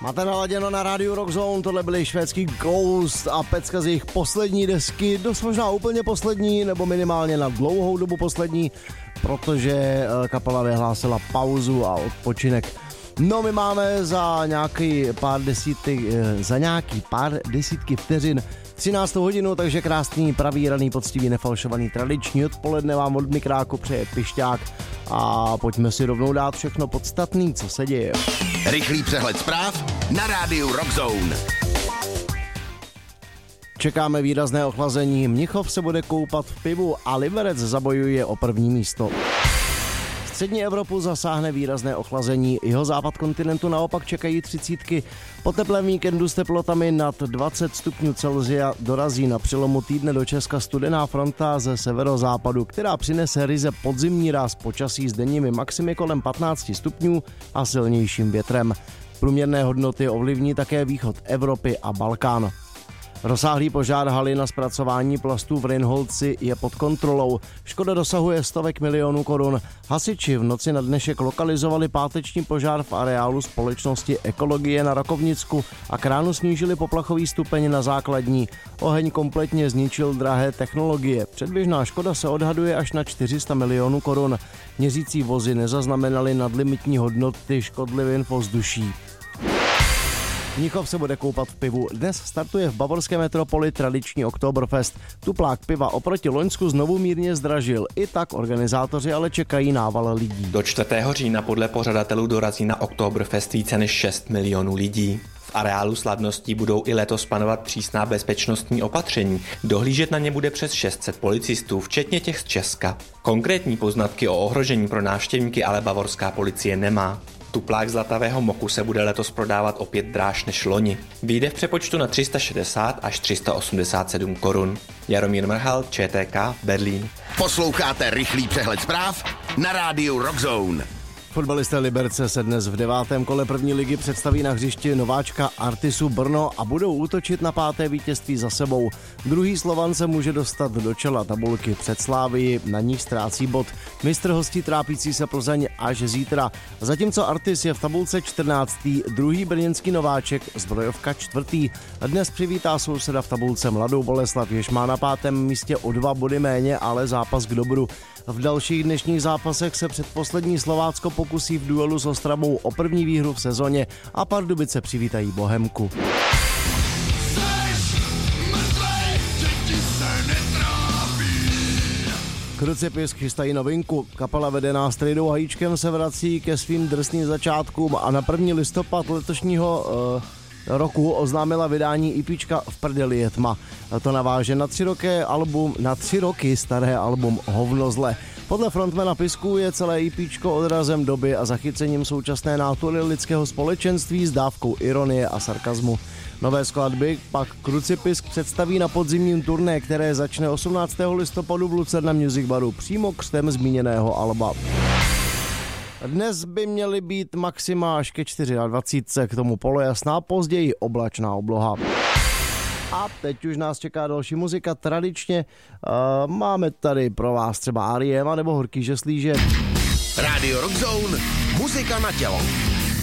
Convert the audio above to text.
Máte naladěno na rádiu Rockzone, tohle byly švédský Ghost a pecka z jejich poslední desky, dost možná úplně poslední, nebo minimálně na dlouhou dobu poslední, protože kapela vyhlásila pauzu a odpočinek. No, my máme za nějaký pár desítky vteřin 13. hodinu, takže krásný, pravý, raný, poctivý, nefalšovaný, tradiční odpoledne vám od mikráku přeje Pišťák a pojďme si rovnou dát všechno podstatný, co se děje. Rychlý přehled zpráv na rádiu Rockzone. Čekáme výrazné ochlazení, Mnichov se bude koupat v pivu a Liberec zabojuje o první místo. Střední Evropu zasáhne výrazné ochlazení, jeho západ kontinentu naopak čekají 30. Po teplém víkendu s teplotami nad 20 stupňů Celsia dorazí na přelomu týdne do Česka studená fronta ze severozápadu, která přinese ryze podzimní ráz počasí s denními maximy kolem 15 stupňů a silnějším větrem. Průměrné hodnoty ovlivní také východ Evropy a Balkán. Rozsáhlý požár haly na zpracování plastů v Rynholci je pod kontrolou. Škoda dosahuje stovek milionů korun. Hasiči v noci na dnešek lokalizovali páteční požár v areálu společnosti Ekologie na Rakovnicku a k ránu snížili poplachový stupeň na základní. Oheň kompletně zničil drahé technologie. Předběžná škoda se odhaduje až na 400 milionů korun. Měřící vozy nezaznamenaly nadlimitní hodnoty škodlivin v ovzduší. Mnichov se bude koupat v pivu. Dnes startuje v bavorské metropoli tradiční Oktoberfest. Tuplák piva oproti loňsku znovu mírně zdražil. I tak organizátoři ale čekají nával lidí. Do 4. října podle pořadatelů dorazí na Oktoberfest více než 6 milionů lidí. V areálu slavností budou i letos panovat přísná bezpečnostní opatření. Dohlížet na ně bude přes 600 policistů, včetně těch z Česka. Konkrétní poznatky o ohrožení pro návštěvníky ale bavorská policie nemá. Tuplák zlatavého moku se bude letos prodávat opět dráž než loni. Vyjde v přepočtu na 360 až 387 korun. Jaromír Mrhal, ČTK, Berlín. Posloucháte rychlý přehled zpráv na rádiu Rockzone. Fotbalisté Liberce se dnes v 9. kole první ligy představí na hřišti nováčka Artisu Brno a budou útočit na 5. vítězství za sebou. Druhý Slovan se může dostat do čela tabulky před Slávii, na níž ztrácí bod. Mistr hostí trápící se Plzeň až zítra. Zatímco Artis je v tabulce 14. druhý brněnský nováček, Zbrojovka 4. Dnes přivítá souseda v tabulce Mladou Boleslav, jež má na 5. místě o 2 body méně, ale zápas k dobru. V dalších dnešních zápasech se předposlední Slovácko pokusí v duelu s Ostravou o první výhru v sezóně a Pardubice přivítají Bohemku. Krucipisk chystají novinku. Kapela vedená Strejdou Hajíčkem se vrací ke svým drsným začátkům a na 1. listopad letošního roku oznámila vydání EPčka V prdeli je tma. To naváže na 3 roky staré album Hovno zle. Podle frontmana Pisku je celé EPčko odrazem doby a zachycením současné nátury lidského společenství s dávkou ironie a sarkazmu. Nové skladby pak Krucipisk představí na podzimním turné, které začne 18. listopadu v Lucerna Music Baru přímo křtem zmíněného alba. Dnes by měly být maxima až ke 24, k tomu polojasná, později oblačná obloha. A teď už nás čeká další muzika. Tradičně máme tady pro vás třeba R.E.M. nebo Horký žeslíže. Radio Rockzone, muzika na tělo.